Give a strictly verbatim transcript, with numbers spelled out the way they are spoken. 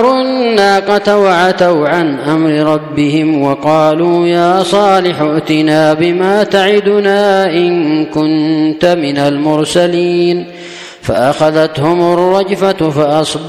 الناقة وعتوا عن أمر ربهم وقالوا يا صالح ائتنا بما تعدنا إن كنت من المرسلين فأخذتهم الرجفة فأصبحوا